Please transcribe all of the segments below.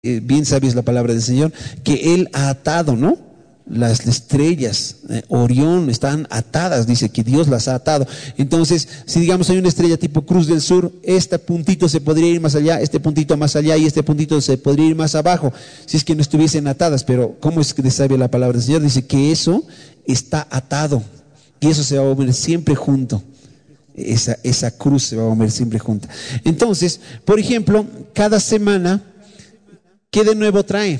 bien sabes la palabra del Señor, que Él ha atado, ¿no? Las estrellas, Orión, están atadas, dice que Dios las ha atado. Entonces, si digamos hay una estrella tipo Cruz del Sur, este puntito se podría ir más allá, este puntito más allá y este puntito se podría ir más abajo, si es que no estuviesen atadas. Pero ¿cómo es que sabe la palabra del Señor? Dice que eso está atado y eso se va a mover siempre junto. Esa cruz se va a mover siempre junta. Entonces, por ejemplo, cada semana, ¿qué de nuevo trae?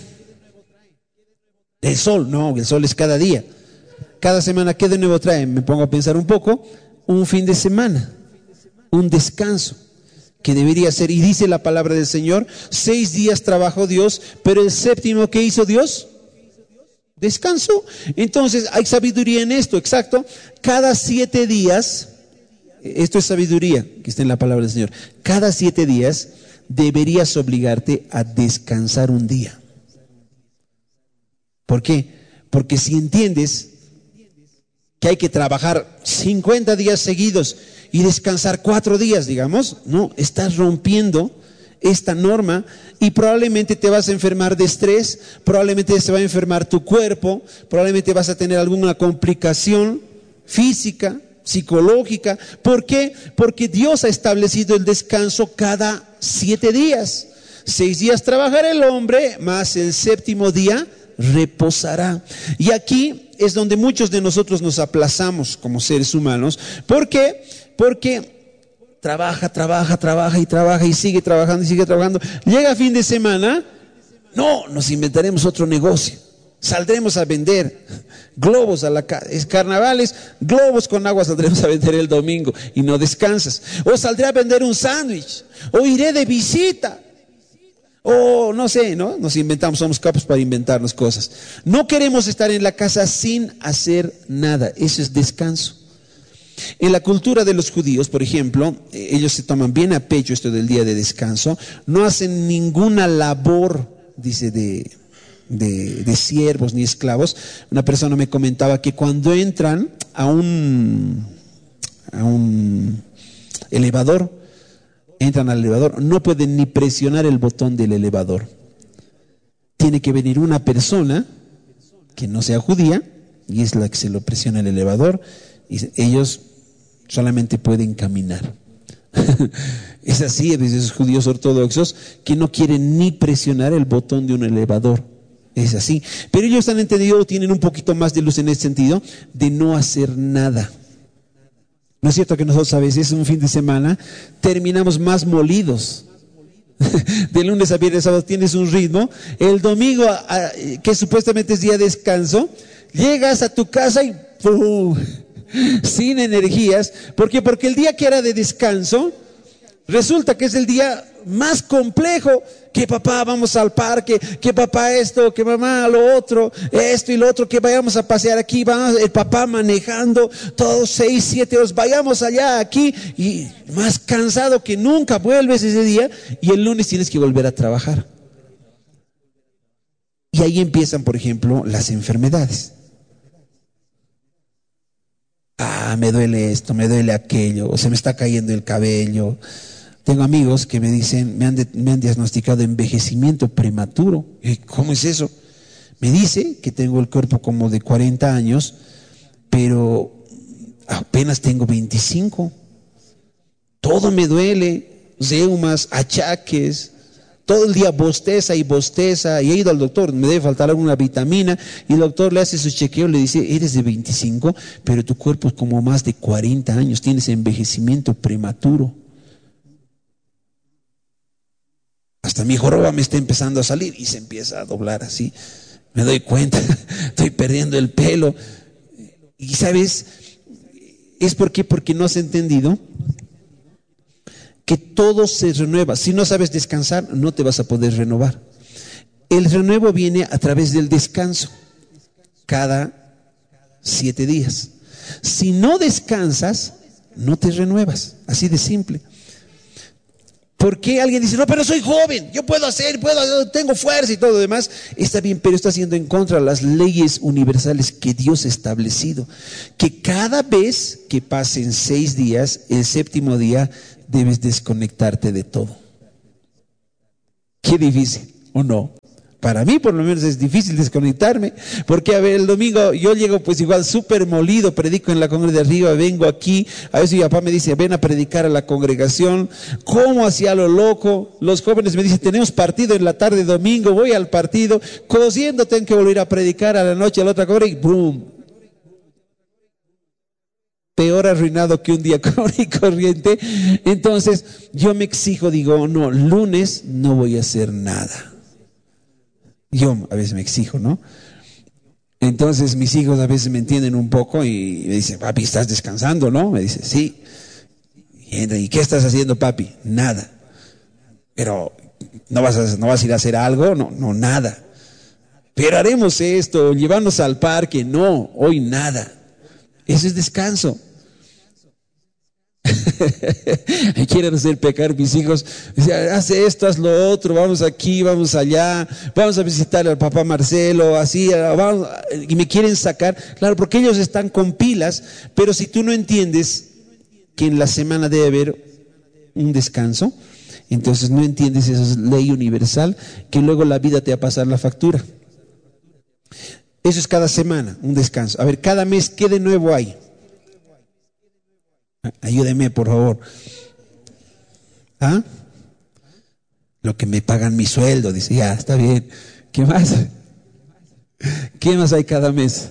El sol, no, el sol es cada día. Cada semana, ¿qué de nuevo trae? Me pongo a pensar un poco, un fin de semana, un descanso, que debería ser, y dice la palabra del Señor, 6 días trabajó Dios, pero el séptimo, ¿qué hizo Dios? Descanso. Entonces, hay sabiduría en esto, exacto. Cada 7 días, esto es sabiduría que está en la palabra del Señor, cada 7 días deberías obligarte a descansar un día. ¿Por qué? Porque si entiendes que hay que trabajar 50 días seguidos y descansar 4 días, digamos, no, estás rompiendo esta norma y probablemente te vas a enfermar de estrés, probablemente se va a enfermar tu cuerpo, probablemente vas a tener alguna complicación física, psicológica. ¿Por qué? Porque Dios ha establecido el descanso cada 7 días. 6 días trabajará el hombre, más el séptimo día reposará. Y aquí es donde muchos de nosotros nos aplazamos como seres humanos. ¿Por qué? Porque trabaja y sigue trabajando. Llega fin de semana, no, nos inventaremos otro negocio. Saldremos a vender globos a la calle, carnavales, globos con agua saldremos a vender el domingo y no descansas. O saldré a vender un sándwich, o iré de visita. O no sé, ¿no? Nos inventamos, somos capos para inventarnos cosas. No queremos estar en la casa sin hacer nada. Eso es descanso. En la cultura de los judíos, por ejemplo, ellos se toman bien a pecho esto del día de descanso. No hacen ninguna labor, dice, de siervos ni esclavos. Una persona me comentaba que cuando entran a un elevador, entran al elevador, no pueden ni presionar el botón del elevador. Tiene que venir una persona que no sea judía y es la que se lo presiona el elevador y ellos solamente pueden caminar. Es así, desde esos judíos ortodoxos que no quieren ni presionar el botón de un elevador. Es así. Pero ellos han entendido, tienen un poquito más de luz en ese sentido, de no hacer nada. ¿No es cierto que nosotros a veces un fin de semana terminamos más molidos? De lunes a viernes, sábado tienes un ritmo. El domingo, que supuestamente es día de descanso, llegas a tu casa y sin energías. ¿Por qué? Porque el día que era de descanso resulta que es el día más complejo. Que papá vamos al parque, que papá esto, que mamá lo otro, esto y lo otro, que vayamos a pasear aquí, vamos, el papá manejando todos 6, 7 horas, vayamos allá, aquí, y más cansado que nunca, vuelves ese día y el lunes tienes que volver a trabajar. Y ahí empiezan, por ejemplo, las enfermedades. Me duele esto, me duele aquello, o se me está cayendo el cabello. Tengo amigos que me dicen, me han diagnosticado envejecimiento prematuro. ¿Cómo es eso? Me dice que tengo el cuerpo como de 40 años, pero apenas tengo 25. Todo me duele, reumas, achaques, todo el día bosteza y he ido al doctor, me debe faltar alguna vitamina y el doctor le hace su chequeo, le dice, eres de 25, pero tu cuerpo es como más de 40 años, tienes envejecimiento prematuro. Hasta mi joroba me está empezando a salir y se empieza a doblar así. Me doy cuenta, estoy perdiendo el pelo. Y ¿sabes? Es porque no has entendido que todo se renueva. Si no sabes descansar, no te vas a poder renovar. El renuevo viene a través del descanso, cada 7 días. Si no descansas, no te renuevas. Así de simple. ¿Por qué alguien dice, no, pero soy joven, yo puedo hacer, tengo fuerza y todo lo demás? Está bien, pero está yendo en contra de las leyes universales que Dios ha establecido. Que cada vez que pasen 6 días, el séptimo día, debes desconectarte de todo. Qué difícil. ¿o no? Para mí por lo menos es difícil desconectarme, porque a ver, el domingo yo llego pues igual súper molido, predico en la congregación de arriba, vengo aquí, a veces mi papá me dice, ven a predicar a la congregación, como hacia lo loco, los jóvenes me dicen, tenemos partido en la tarde domingo, voy al partido, cosiendo tengo que volver a predicar a la noche a la otra congregación y ¡boom! Peor arruinado que un día común y corriente. Entonces yo me exijo, digo, no, lunes no voy a hacer nada. Yo a veces me exijo, ¿no? Entonces mis hijos a veces me entienden un poco y me dicen, papi, ¿estás descansando, no? Me dice, sí. ¿Y qué estás haciendo, papi? Nada. Pero, ¿no vas a ir a hacer algo? No, no, nada. Pero haremos esto, llevarnos al parque. No, hoy nada. Eso es descanso. Me quieren hacer pecar mis hijos. Hace esto, haz lo otro, vamos aquí, vamos allá, vamos a visitar al papá Marcelo, así, vamos, y me quieren sacar. Claro, porque ellos están con pilas, pero si tú no entiendes que en la semana debe haber un descanso, entonces no entiendes esa ley universal, que luego la vida te va a pasar la factura. Eso es cada semana, un descanso. A ver, cada mes, ¿qué de nuevo hay? Ayúdeme, por favor. ¿Ah? Lo que me pagan mi sueldo, dice, ya, está bien. ¿Qué más? ¿Qué más hay cada mes?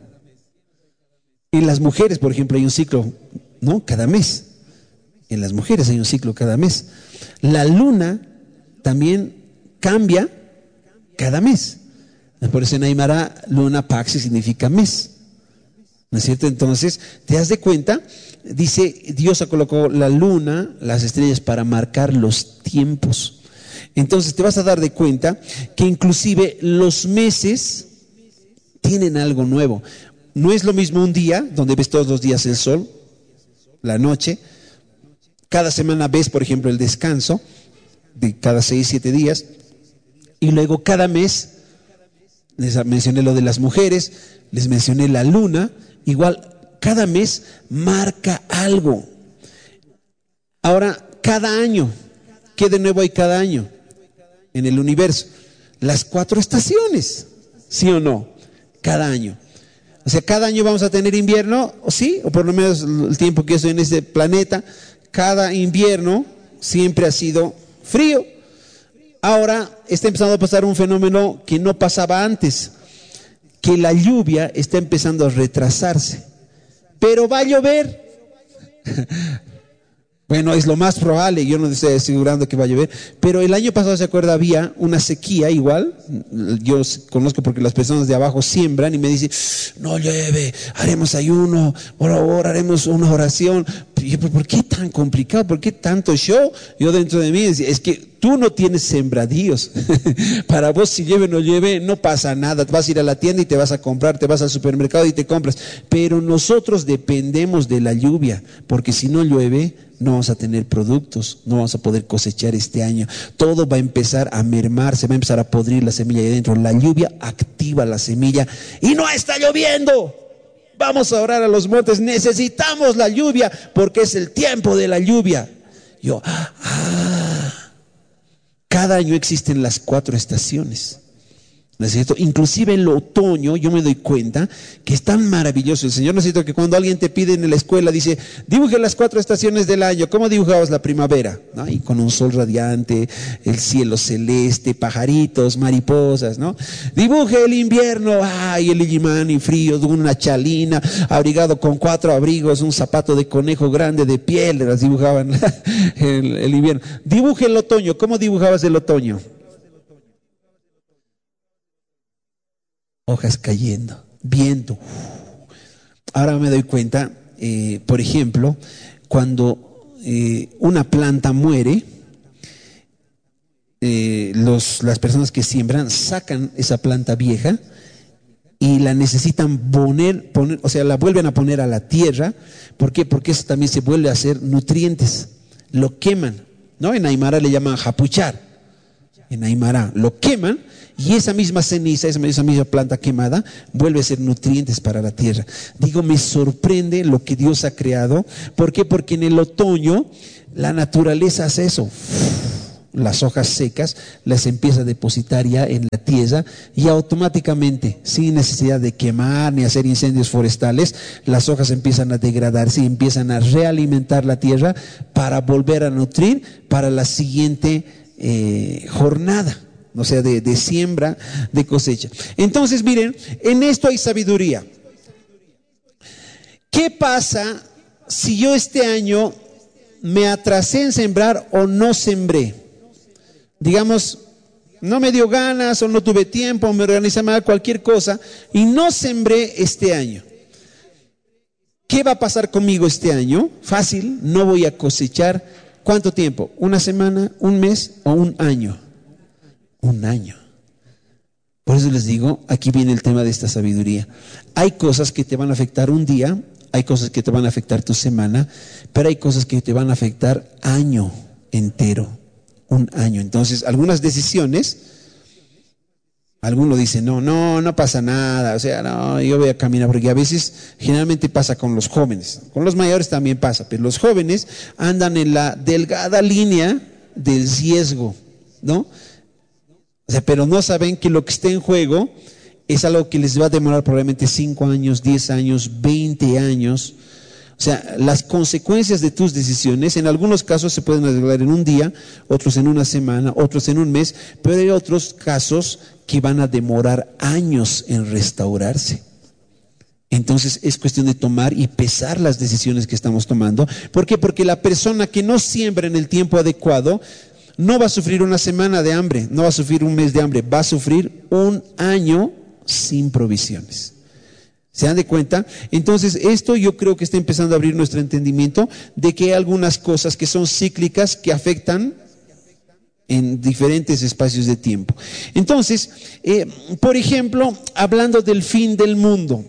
En las mujeres, por ejemplo, hay un ciclo, ¿no? Cada mes. En las mujeres hay un ciclo cada mes. La luna también cambia cada mes. Por eso en Aymara, luna paxi significa mes. ¿No es cierto? Entonces, te das de cuenta, dice, Dios colocó la luna, las estrellas para marcar los tiempos. Entonces te vas a dar de cuenta que inclusive los meses tienen algo nuevo. No es lo mismo un día, donde ves todos los días el sol, la noche. Cada semana ves, por ejemplo, el descanso de cada 6, 7 días. Y luego cada mes, les mencioné lo de las mujeres, les mencioné la luna. Igual, cada mes marca algo. Ahora, cada año, ¿qué de nuevo hay cada año en el universo? Las 4 estaciones, ¿sí o no? Cada año. O sea, cada año vamos a tener invierno, ¿o sí? O por lo menos el tiempo que yo estoy en este planeta, cada invierno siempre ha sido frío. Ahora está empezando a pasar un fenómeno que no pasaba antes, que la lluvia está empezando a retrasarse, pero va a llover. Bueno, es lo más probable, yo no estoy asegurando que va a llover, pero el año pasado, ¿se acuerda? Había una sequía igual. Yo conozco porque las personas de abajo siembran y me dicen, no llueve, haremos ayuno, por favor, haremos una oración. Y yo, ¿por qué tan complicado? ¿Por qué tanto show? Yo dentro de mí decía, es que tú no tienes sembradíos. Para vos, si llueve o no llueve, no pasa nada. Vas a ir a la tienda y te vas a comprar, te vas al supermercado y te compras. Pero nosotros dependemos de la lluvia, porque si no llueve, no vamos a tener productos, no vamos a poder cosechar este año. Todo va a empezar a mermar, se va a empezar a podrir la semilla ahí dentro. La lluvia activa la semilla y no está lloviendo. Vamos a orar a los montes, necesitamos la lluvia porque es el tiempo de la lluvia. Cada año existen las 4 estaciones. ¿No es cierto? Inclusive el otoño, yo me doy cuenta que es tan maravilloso el Señor. ¿No es cierto? Que cuando alguien te pide en la escuela, dice, dibuje las 4 estaciones del año. ¿Cómo dibujabas la primavera? ¿No? Y con un sol radiante, el cielo celeste, pajaritos, mariposas, ¿no? Dibuje el invierno, y el Illimani y frío, una chalina, abrigado con 4 abrigos, un zapato de conejo grande de piel, las dibujaban el invierno. Dibuje el otoño. ¿Cómo dibujabas el otoño? Hojas cayendo, viento. Ahora me doy cuenta, por ejemplo, cuando una planta muere, las personas que siembran sacan esa planta vieja y la necesitan poner, o sea, la vuelven a poner a la tierra. ¿Por qué? Porque eso también se vuelve a hacer nutrientes. Lo queman, ¿no? En Aymara le llaman japuchar. En Aymara lo queman y esa misma ceniza, esa misma planta quemada vuelve a ser nutrientes para la tierra. Digo, me sorprende lo que Dios ha creado. ¿Por qué? Porque en el otoño la naturaleza hace eso. las hojas secas, las empieza a depositar ya en la tierra y automáticamente, sin necesidad de quemar ni hacer incendios forestales, las hojas empiezan a degradarse y empiezan a realimentar la tierra para volver a nutrir para la siguiente jornada, o sea, de siembra, de cosecha. Entonces, miren, en esto hay sabiduría. ¿Qué pasa si yo este año me atrasé en sembrar o no sembré? Digamos, no me dio ganas o no tuve tiempo o me organizé mal, cualquier cosa, y no sembré este año. ¿Qué va a pasar conmigo este año? Fácil, no voy a cosechar. ¿Cuánto tiempo? ¿Una semana, un mes o un año? Un año. Por eso les digo, aquí viene el tema de esta sabiduría. Hay cosas que te van a afectar un día, hay cosas que te van a afectar tu semana, pero hay cosas que te van a afectar año entero, un año. Entonces, algunas decisiones, alguno dice, no pasa nada, o sea, no, yo voy a caminar, porque a veces, generalmente pasa con los jóvenes, con los mayores también pasa, pero los jóvenes andan en la delgada línea del riesgo, ¿no? O sea, pero no saben que lo que está en juego es algo que les va a demorar probablemente 5 años, 10 años, 20 años. O sea, las consecuencias de tus decisiones, en algunos casos se pueden arreglar en un día, otros en una semana, otros en un mes, pero hay otros casos que van a demorar años en restaurarse. Entonces es cuestión de tomar y pesar las decisiones que estamos tomando. ¿Por qué? Porque la persona que no siembra en el tiempo adecuado no va a sufrir una semana de hambre, no va a sufrir un mes de hambre, va a sufrir un año sin provisiones. ¿Se dan de cuenta? Entonces esto yo creo que está empezando a abrir nuestro entendimiento de que hay algunas cosas que son cíclicas que afectan en diferentes espacios de tiempo. Entonces, por ejemplo, hablando del fin del mundo,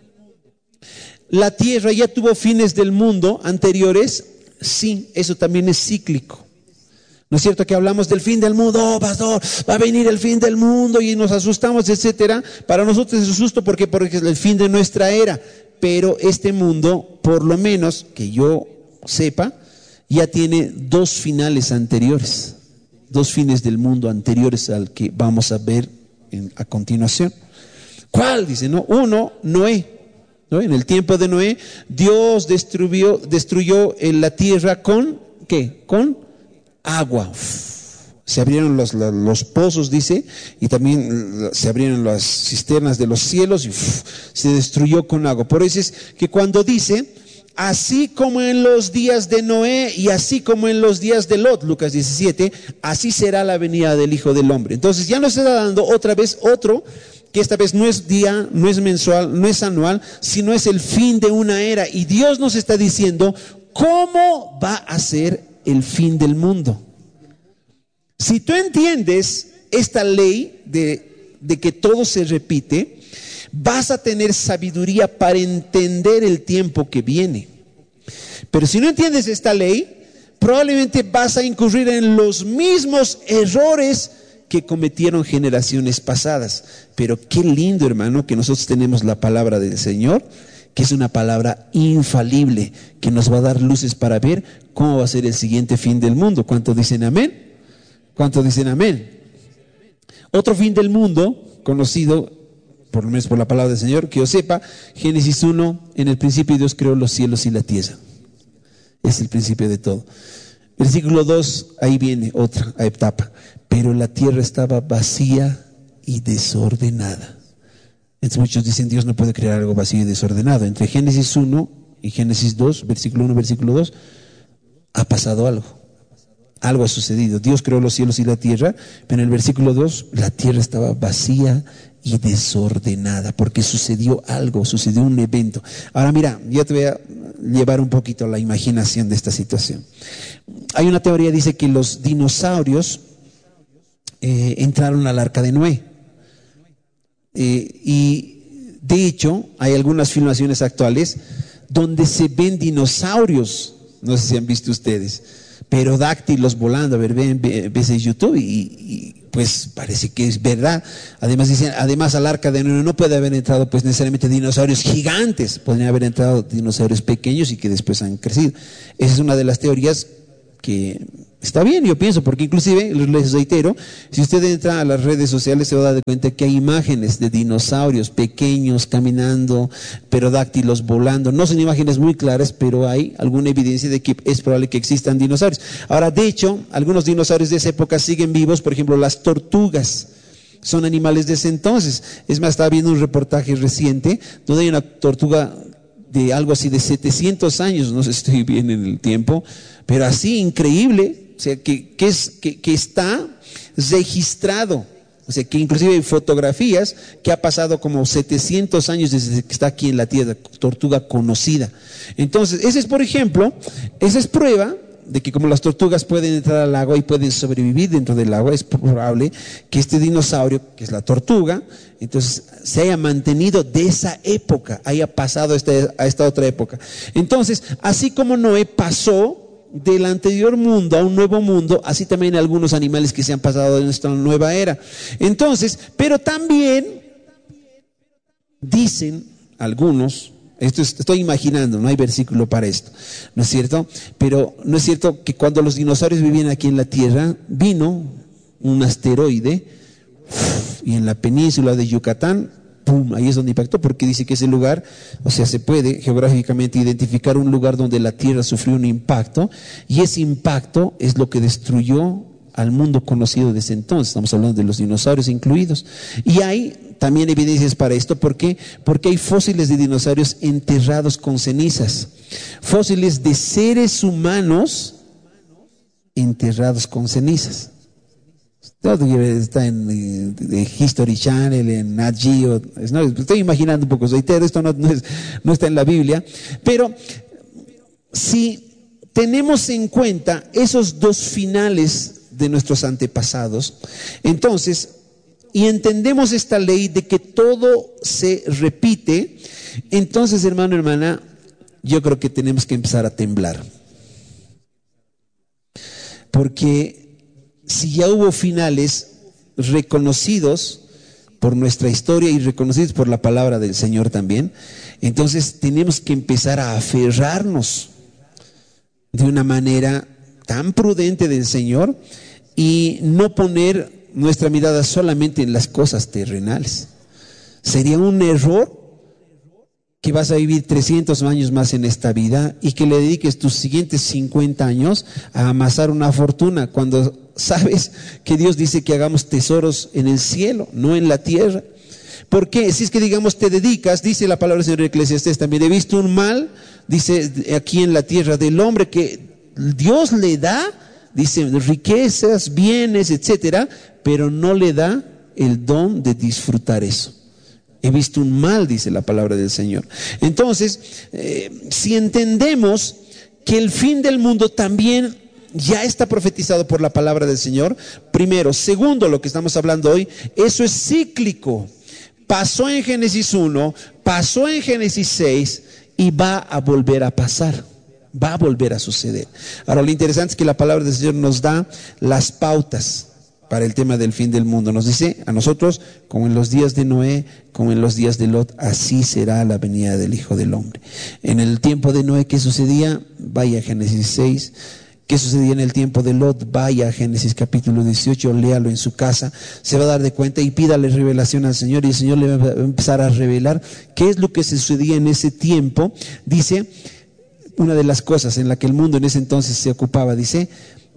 ¿la tierra ya tuvo fines del mundo anteriores? Sí, eso también es cíclico. ¿No es cierto que hablamos del fin del mundo? Oh, pastor, va a venir el fin del mundo y nos asustamos, etcétera. Para nosotros es un susto porque es el fin de nuestra era. Pero este mundo, por lo menos que yo sepa, ya tiene 2 finales anteriores. 2 fines del mundo anteriores al que vamos a ver a continuación. ¿Cuál? Dice, no, uno, Noé. ¿No? En el tiempo de Noé, Dios destruyó la tierra con, ¿qué? Con agua. Se abrieron los pozos, dice, y también se abrieron las cisternas de los cielos y se destruyó con agua. Por eso es que cuando dice, así como en los días de Noé y así como en los días de Lot, Lucas 17, así será la venida del Hijo del Hombre. Entonces ya nos está dando otra vez otro, que esta vez no es día, no es mensual, no es anual, sino es el fin de una era. Y Dios nos está diciendo cómo va a ser el fin del mundo. Si tú entiendes esta ley de que todo se repite, vas a tener sabiduría para entender el tiempo que viene. Pero si no entiendes esta ley, probablemente vas a incurrir en los mismos errores que cometieron generaciones pasadas. Pero qué lindo, hermano, que nosotros tenemos la palabra del Señor, que es una palabra infalible, que nos va a dar luces para ver cómo va a ser el siguiente fin del mundo. ¿Cuántos dicen amén? ¿Cuántos dicen amén? Otro fin del mundo, conocido, por lo menos por la palabra del Señor, que yo sepa, Génesis 1, en el principio Dios creó los cielos y la tierra. Es el principio de todo. Versículo 2, ahí viene otra etapa. Pero la tierra estaba vacía y desordenada. Entonces muchos dicen, Dios no puede crear algo vacío y desordenado. Entre Génesis 1 y Génesis 2, versículo 1, versículo 2, ha pasado algo. Algo ha sucedido. Dios creó los cielos y la tierra, pero en el versículo 2, la tierra estaba vacía y desordenada, porque sucedió algo, sucedió un evento. Ahora mira, yo te voy a llevar un poquito a la imaginación de esta situación. Hay una teoría que dice que los dinosaurios entraron al arca de Noé. Y de hecho, hay algunas filmaciones actuales donde se ven dinosaurios, no sé si han visto ustedes, pterodáctilos volando. A ver, ves en YouTube y pues parece que es verdad. Además dicen, además al arca de Noé no puede haber entrado pues necesariamente dinosaurios gigantes, podrían haber entrado dinosaurios pequeños y que después han crecido. Esa es una de las teorías que está bien, yo pienso, porque inclusive, les reitero, si usted entra a las redes sociales se va a dar cuenta que hay imágenes de dinosaurios pequeños caminando, pterodáctilos volando. No son imágenes muy claras, pero hay alguna evidencia de que es probable que existan dinosaurios. Ahora, de hecho, algunos dinosaurios de esa época siguen vivos, por ejemplo, las tortugas. Son animales de ese entonces. Es más, estaba viendo un reportaje reciente donde hay una tortuga de algo así de 700 años, no sé si estoy bien en el tiempo, pero así increíble. O sea, que está registrado, o sea, que inclusive hay fotografías que ha pasado como 700 años desde que está aquí en la Tierra, tortuga conocida. Entonces, ese es, por ejemplo, esa es prueba de que como las tortugas pueden entrar al agua y pueden sobrevivir dentro del agua, es probable que este dinosaurio, que es la tortuga, entonces se haya mantenido de esa época, haya pasado a esta otra época. Entonces, así como Noé pasó del anterior mundo a un nuevo mundo, así también algunos animales que se han pasado en esta nueva era. Entonces, pero también dicen algunos, esto estoy imaginando, no hay versículo para esto, ¿no es cierto? Pero no es cierto que cuando los dinosaurios vivían aquí en la Tierra, vino un asteroide y en la península de Yucatán, ¡pum!, ahí es donde impactó, porque dice que ese lugar, o sea, se puede geográficamente identificar un lugar donde la Tierra sufrió un impacto, y ese impacto es lo que destruyó al mundo conocido desde entonces. Estamos hablando de los dinosaurios incluidos. Y hay también evidencias para esto. ¿Por qué? Porque hay fósiles de dinosaurios enterrados con cenizas. Fósiles de seres humanos enterrados con cenizas. Está en History Channel, en Nat Geo. No, estoy imaginando un poco, esto no está en la Biblia. Pero si tenemos en cuenta esos dos finales de nuestros antepasados, entonces, y entendemos esta ley de que todo se repite, entonces, hermano, hermana, yo creo que tenemos que empezar a temblar. Porque si ya hubo finales reconocidos por nuestra historia y reconocidos por la palabra del Señor también, entonces tenemos que empezar a aferrarnos de una manera tan prudente del Señor y no poner nuestra mirada solamente en las cosas terrenales. Sería un error que vas a vivir 300 años más en esta vida y que le dediques tus siguientes 50 años a amasar una fortuna, cuando sabes que Dios dice que hagamos tesoros en el cielo, no en la tierra. ¿Por qué? Si es que, digamos, te dedicas, dice la palabra del Señor en Eclesiastés también, he visto un mal, dice aquí en la tierra, del hombre que Dios le da, dice, riquezas, bienes, etcétera, pero no le da el don de disfrutar eso. He visto un mal, dice la palabra del Señor. Entonces, si entendemos que el fin del mundo también ya está profetizado por la palabra del Señor, primero. Segundo, lo que estamos hablando hoy, eso es cíclico. Pasó en Génesis 1, pasó en Génesis 6 y va a volver a pasar. Va a volver a suceder. Ahora, lo interesante es que la palabra del Señor nos da las pautas para el tema del fin del mundo. Nos dice a nosotros, como en los días de Noé, como en los días de Lot, así será la venida del Hijo del Hombre. En el tiempo de Noé, ¿qué sucedía? Vaya a Génesis 6. ¿Qué sucedía en el tiempo de Lot? Vaya a Génesis capítulo 18, léalo en su casa, se va a dar de cuenta y pídale revelación al Señor, y el Señor le va a empezar a revelar qué es lo que sucedía en ese tiempo. Dice, una de las cosas en la que el mundo en ese entonces se ocupaba, dice,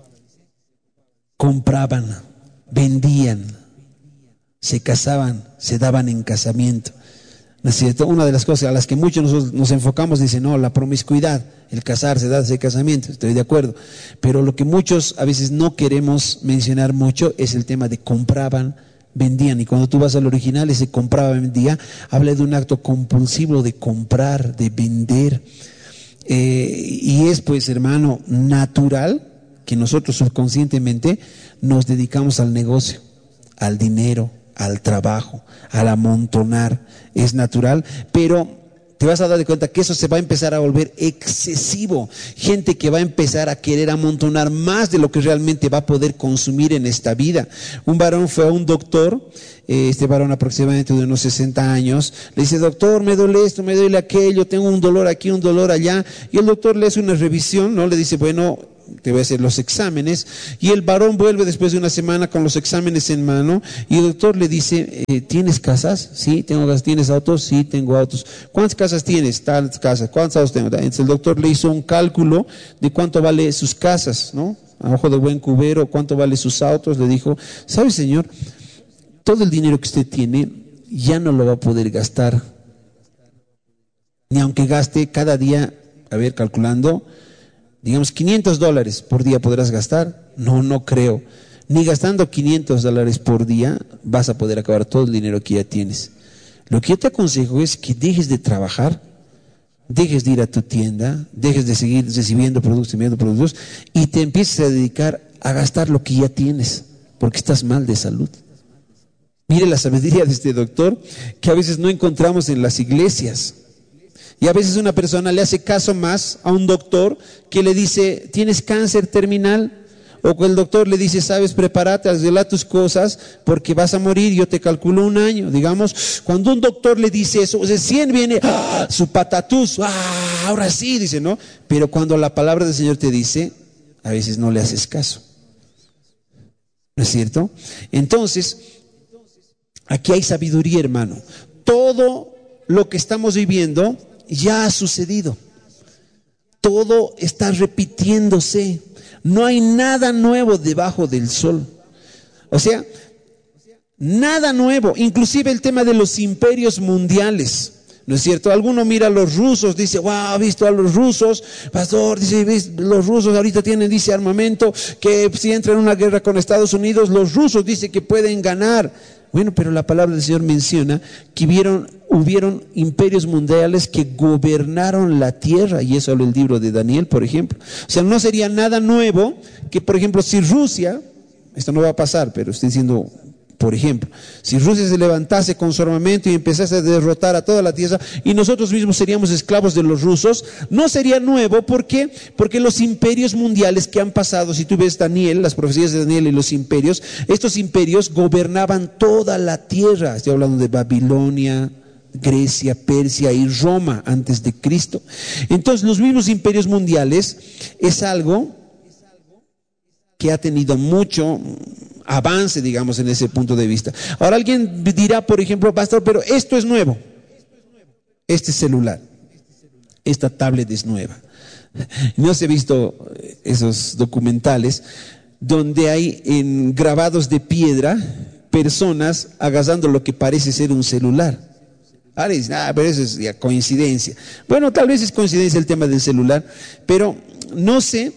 compraban, vendían, se casaban, se daban en casamiento. ¿No es cierto? Una de las cosas a las que muchos nosotros nos enfocamos, dice, no, la promiscuidad, el casarse, darse casamiento, estoy de acuerdo. Pero lo que muchos a veces no queremos mencionar mucho es el tema de compraban, vendían. Y cuando tú vas al original, ese compraba, vendía, habla de un acto compulsivo de comprar, de vender. Y es, pues, hermano, natural que nosotros subconscientemente nos dedicamos al negocio, al dinero, al trabajo, al amontonar. Es natural, pero te vas a dar de cuenta que eso se va a empezar a volver excesivo. Gente que va a empezar a querer amontonar más de lo que realmente va a poder consumir en esta vida. Un varón fue a un doctor, este varón aproximadamente de unos 60 años, le dice, doctor, me duele esto, me duele aquello, tengo un dolor aquí, un dolor allá, y el doctor le hace una revisión, ¿no? Le dice, bueno, te voy a hacer los exámenes. Y el varón vuelve después de una semana con los exámenes en mano y el doctor le dice, ¿tienes casas? Sí, tengo casas. ¿Tienes autos? Sí, tengo autos. ¿Cuántas casas tienes? Tales casas. ¿Cuántos autos tengo? Entonces el doctor le hizo un cálculo de cuánto vale sus casas, ¿no? A ojo de buen cubero, cuánto vale sus autos. Le dijo, ¿sabe, señor? Todo el dinero que usted tiene ya no lo va a poder gastar. Ni aunque gaste cada día, a ver, calculando, digamos $500 por día podrás gastar. No creo. Ni gastando $500 por día vas a poder acabar todo el dinero que ya tienes. Lo que yo te aconsejo es que dejes de trabajar, dejes de ir a tu tienda, dejes de seguir recibiendo productos y te empieces a dedicar a gastar lo que ya tienes, porque estás mal de salud. Mire la sabiduría de este doctor que a veces no encontramos en las iglesias. Y a veces una persona le hace caso más a un doctor que le dice, ¿tienes cáncer terminal? O que el doctor le dice, sabes, prepárate, arregla tus cosas porque vas a morir, yo te calculo 1 año. Digamos, cuando un doctor le dice eso, recién viene su patatús, ahora sí, dice, ¿no? Pero cuando la palabra del Señor te dice, a veces no le haces caso. ¿No es cierto? Entonces, aquí hay sabiduría, hermano. Todo lo que estamos viviendo ya ha sucedido. Todo está repitiéndose. No hay nada nuevo debajo del sol. O sea, nada nuevo. Inclusive el tema de los imperios mundiales. ¿No es cierto? Alguno mira a los rusos, dice, wow, ¿ha visto a los rusos? Pastor, dice, los rusos ahorita tienen, dice, armamento, que si entran en una guerra con Estados Unidos, los rusos dice que pueden ganar. Bueno, pero la palabra del Señor menciona que hubieron imperios mundiales que gobernaron la tierra, y eso habla el libro de Daniel, por ejemplo. O sea, no sería nada nuevo que, por ejemplo, si Rusia, esto no va a pasar, pero estoy diciendo, por ejemplo, si Rusia se levantase con su armamento y empezase a derrotar a toda la tierra y nosotros mismos seríamos esclavos de los rusos, no sería nuevo. ¿Por qué? Porque los imperios mundiales que han pasado, si tú ves Daniel, las profecías de Daniel y los imperios, estos imperios gobernaban toda la tierra. Estoy hablando de Babilonia, Grecia, Persia y Roma antes de Cristo. Entonces los mismos imperios mundiales es algo que ha tenido mucho avance, digamos, en ese punto de vista. Ahora alguien dirá, por ejemplo, pastor, pero esto es nuevo. Este celular, esta tablet es nueva. No se he visto esos documentales donde hay grabados de piedra personas agarrando lo que parece ser un celular. Ahora dicen, pero eso es ya coincidencia. Bueno, tal vez es coincidencia el tema del celular, pero no sé.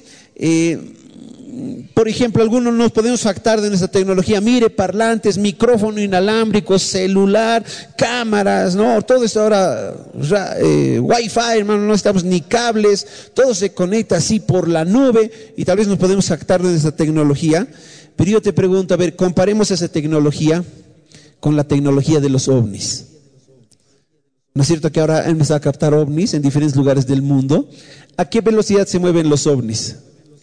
Por ejemplo, algunos nos podemos jactar de nuestra tecnología. Mire, parlantes, micrófono inalámbrico, celular, cámaras, ¿no? Todo esto ahora, Wi-Fi, hermano, no estamos ni cables, todo se conecta así por la nube y tal vez nos podemos jactar de nuestra tecnología. Pero yo te pregunto, a ver, comparemos esa tecnología con la tecnología de los ovnis. ¿No es cierto que ahora han empezado a captar ovnis en diferentes lugares del mundo? ¿A qué velocidad se mueven los ovnis?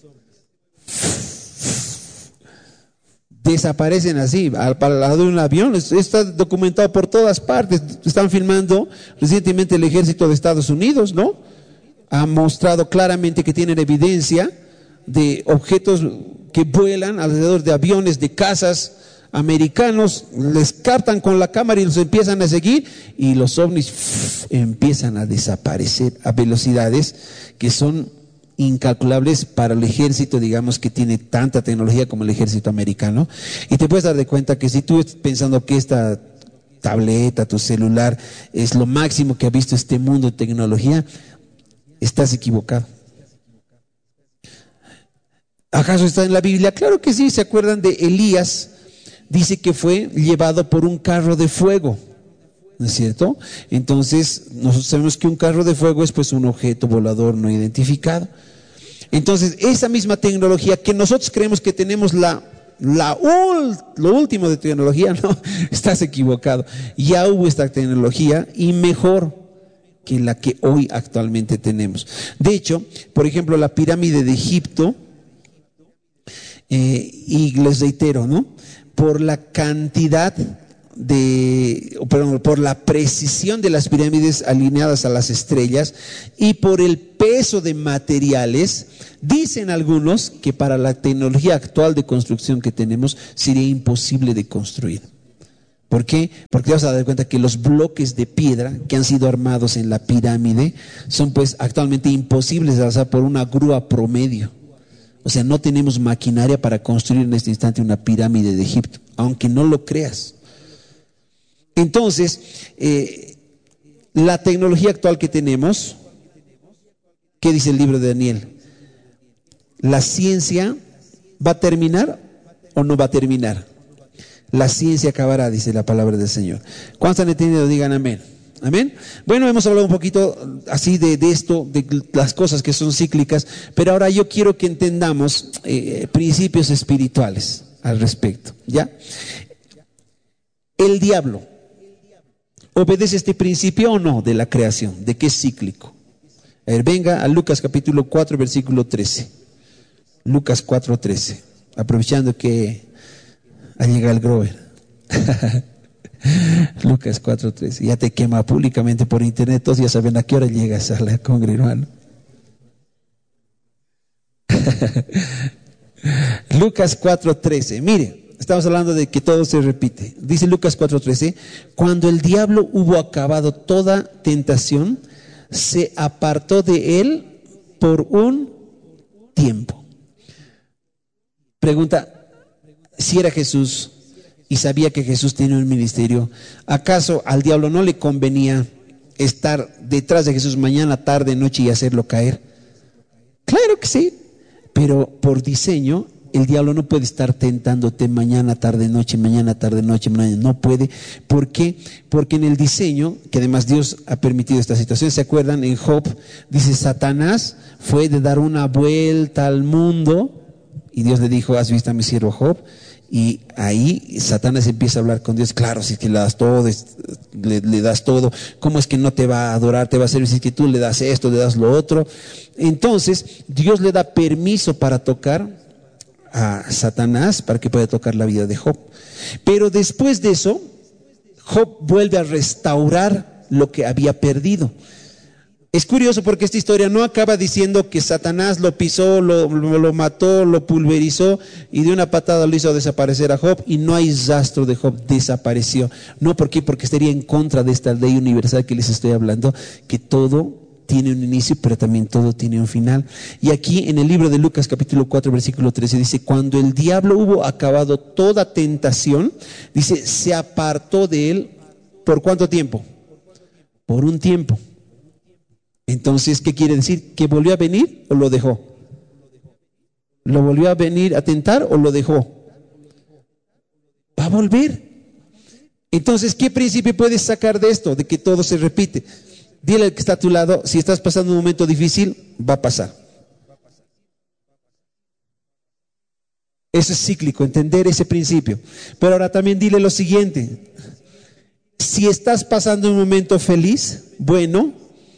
Desaparecen así, al lado de un avión. Está documentado por todas partes. Están filmando recientemente el ejército de Estados Unidos, ¿no? Ha mostrado claramente que tienen evidencia de objetos que vuelan alrededor de aviones, de casas americanos, les captan con la cámara y los empiezan a seguir y los ovnis empiezan a desaparecer a velocidades que son incalculables para el ejército, digamos, que tiene tanta tecnología como el ejército americano. Y te puedes dar de cuenta que si tú estás pensando que esta tableta, tu celular es lo máximo que ha visto este mundo de tecnología, estás equivocado. ¿Acaso está en la Biblia? Claro que sí. ¿Se acuerdan de Elías? Dice que fue llevado por un carro de fuego, ¿no es cierto? Entonces nosotros sabemos que un carro de fuego es pues un objeto volador no identificado. Entonces esa misma tecnología que nosotros creemos que tenemos lo último de tecnología, no, estás equivocado. Ya hubo esta tecnología y mejor que la que hoy actualmente tenemos. De hecho, por ejemplo, la pirámide de Egipto, y les reitero, ¿no? Por la cantidad de por la precisión de las pirámides alineadas a las estrellas y por el peso de materiales, dicen algunos que para la tecnología actual de construcción que tenemos sería imposible de construir. ¿Por qué? Porque te vas a dar cuenta que los bloques de piedra que han sido armados en la pirámide son pues actualmente imposibles de alzar por una grúa promedio. O sea, no tenemos maquinaria para construir en este instante una pirámide de Egipto, aunque no lo creas. Entonces, la tecnología actual que tenemos, ¿qué dice el libro de Daniel? ¿La ciencia va a terminar o no va a terminar? La ciencia acabará, dice la palabra del Señor. ¿Cuántos han entendido? Digan amén. Amén. Bueno, hemos hablado un poquito así de esto, de las cosas que son cíclicas, pero ahora yo quiero que entendamos principios espirituales al respecto. ¿Ya? El diablo, ¿obedece este principio o no de la creación? ¿De que es cíclico? A ver, venga a Lucas capítulo 4, versículo 13. Lucas 4, 13. Aprovechando que ha llegado el Grover. Lucas 4, 13. Ya te quema públicamente por internet, todos ya saben a qué hora llegas a la congre, hermano. Lucas 4, 13. Mire, estamos hablando de que todo se repite. Dice Lucas 4, 13. Cuando el diablo hubo acabado toda tentación, se apartó de él por un tiempo. Pregunta, si era Jesús y sabía que Jesús tenía un ministerio, ¿acaso al diablo no le convenía estar detrás de Jesús mañana, tarde, noche y hacerlo caer? Claro que sí, pero por diseño el diablo no puede estar tentándote mañana, tarde, noche, mañana, tarde, noche, no puede. ¿Por qué? Porque en el diseño, que además Dios ha permitido esta situación, ¿se acuerdan? En Job dice, Satanás fue de dar una vuelta al mundo y Dios le dijo, ¿has visto a mi siervo Job? Y ahí Satanás empieza a hablar con Dios. Claro, si es que le das todo, le das todo, ¿cómo es que no te va a adorar? Te va a servir si es que tú le das esto, le das lo otro. Entonces Dios le da permiso para tocar a Satanás, para que pueda tocar la vida de Job. Pero después de eso, Job vuelve a restaurar lo que había perdido. Es curioso porque esta historia no acaba diciendo que Satanás lo pisó, lo mató, lo pulverizó y de una patada lo hizo desaparecer a Job y no hay rastro de Job, desapareció. No, ¿por qué? Porque estaría en contra de esta ley universal que les estoy hablando, que todo tiene un inicio, pero también todo tiene un final. Y aquí en el libro de Lucas capítulo 4 versículo 13 dice, cuando el diablo hubo acabado toda tentación, dice, se apartó de él, ¿por cuánto tiempo? Por un tiempo. Entonces, ¿qué quiere decir? ¿Que volvió a venir o lo dejó? ¿Lo volvió a venir a tentar o lo dejó? Va a volver. Entonces, ¿qué principio puedes sacar de esto? De que todo se repite. Dile al que está a tu lado, si estás pasando un momento difícil, va a pasar. Eso es cíclico, entender ese principio. Pero ahora también dile lo siguiente. Si estás pasando un momento feliz, bueno,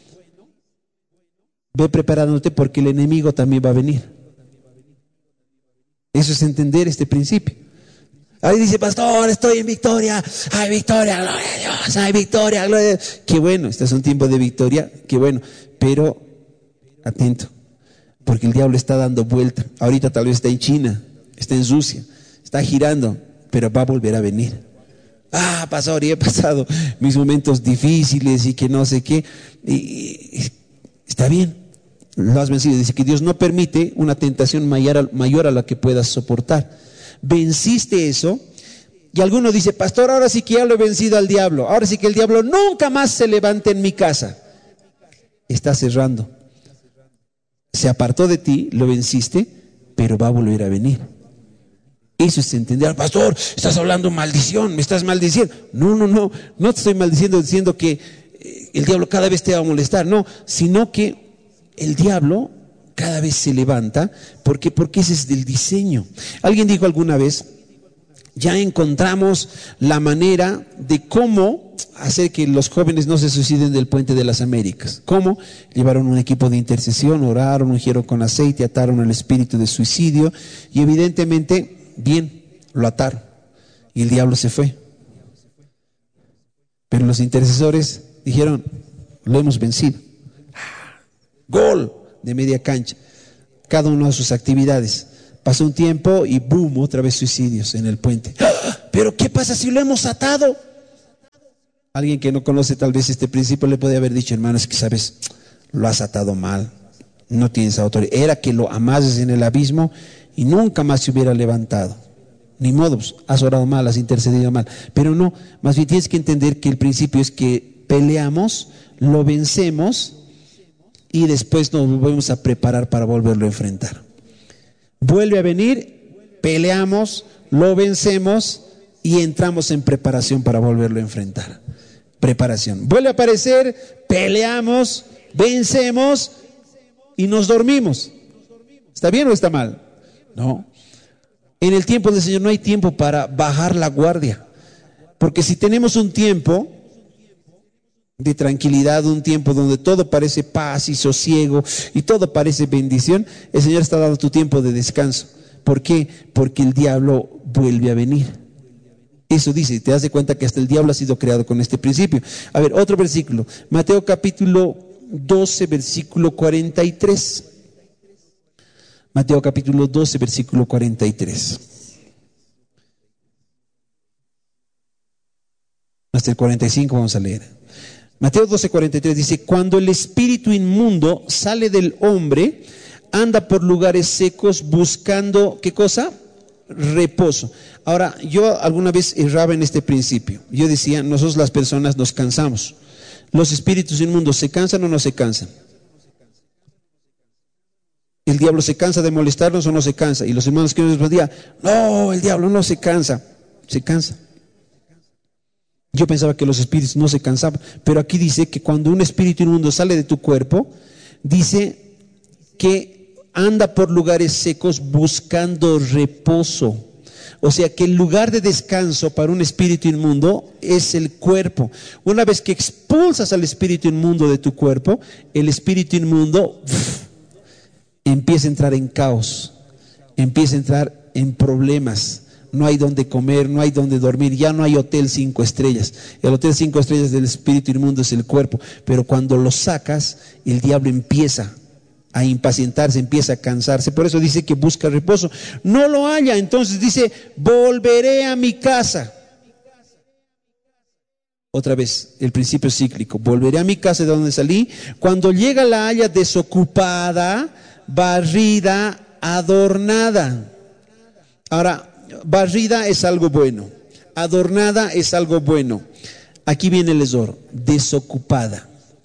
ve preparándote porque el enemigo también va a venir. Eso es entender este principio. Ahí dice, pastor, estoy en victoria. Hay victoria, gloria a Dios. Hay victoria, gloria a Dios. Qué bueno, este es un tiempo de victoria. Qué bueno, pero atento, porque el diablo está dando vuelta. Ahorita tal vez está en China, está en Rusia, está girando, pero va a volver a venir. Pastor, y he pasado mis momentos difíciles y que no sé qué. Y está bien, lo has vencido. Dice que Dios no permite una tentación mayor a la que puedas soportar. Venciste eso. Y alguno dice, pastor, ahora sí que ya lo he vencido al diablo. Ahora sí que el diablo nunca más se levante en mi casa. Está cerrando. Se apartó de ti, lo venciste, pero va a volver a venir. Eso es entender. Pastor, estás hablando maldición, me estás maldiciendo. No te estoy maldiciendo diciendo que el diablo cada vez te va a molestar. No, sino que el diablo cada vez se levanta. ¿Por qué? Porque ese es del diseño. Alguien dijo alguna vez, ya encontramos la manera de cómo hacer que los jóvenes no se suiciden del puente de las Américas. ¿Cómo? Llevaron un equipo de intercesión, oraron, ungieron con aceite, ataron el espíritu de suicidio y evidentemente, bien, lo ataron y el diablo se fue. los intercesores dijeron, lo hemos vencido. Gol de media cancha. Cada uno de sus actividades. Pasó un tiempo y boom, otra vez suicidios en el puente. Pero ¿qué pasa si lo hemos atado? Alguien que no conoce tal vez este principio le podría haber dicho, hermano, es que sabes, lo has atado mal, no tienes autoridad. Era que lo amases en el abismo y nunca más se hubiera levantado. Ni modo, pues, has orado mal, has intercedido mal. Pero no, más bien tienes que entender que el principio es que peleamos, lo vencemos y después nos volvemos a preparar para volverlo a enfrentar. Vuelve a venir, peleamos, lo vencemos y entramos en preparación para volverlo a enfrentar. Preparación. Vuelve a aparecer, peleamos, vencemos y nos dormimos. ¿Está bien o está mal? No. En el tiempo del Señor no hay tiempo para bajar la guardia. Porque si tenemos un tiempo de tranquilidad, un tiempo donde todo parece paz y sosiego y todo parece bendición, el Señor está dando tu tiempo de descanso. ¿Por qué? Porque el diablo vuelve a venir. Eso dice, te das de cuenta que hasta el diablo ha sido creado con este principio. A ver, otro versículo, Mateo capítulo 12, versículo 43. Mateo capítulo 12, versículo 43. Hasta el 45 vamos a leer. Mateo 12, 43 dice, cuando el espíritu inmundo sale del hombre, anda por lugares secos buscando, ¿qué cosa? Reposo. Ahora, yo alguna vez erraba en este principio. Yo decía, nosotros las personas nos cansamos. ¿Los espíritus inmundos se cansan o no se cansan? ¿El diablo se cansa de molestarnos o no se cansa? Y los hermanos que nos respondían, no, el diablo no se cansa. Se cansa. Yo pensaba que los espíritus no se cansaban, pero aquí dice que cuando un espíritu inmundo sale de tu cuerpo, dice que anda por lugares secos buscando reposo. O sea que el lugar de descanso para un espíritu inmundo es el cuerpo. Una vez que expulsas al espíritu inmundo de tu cuerpo, el espíritu inmundo empieza a entrar en caos, empieza a entrar en problemas. No hay donde comer, no hay donde dormir, ya no hay hotel 5 estrellas. El hotel 5 estrellas del espíritu inmundo es el cuerpo, pero cuando lo sacas, el diablo empieza a impacientarse, empieza a cansarse. Por eso dice que busca reposo. No lo halla, entonces dice, volveré a mi casa. Otra vez, el principio cíclico. Volveré a mi casa de donde salí. Cuando llega la halla desocupada, barrida, adornada. Ahora, barrida es algo bueno, adornada es algo bueno. Aquí viene el error, desocupada.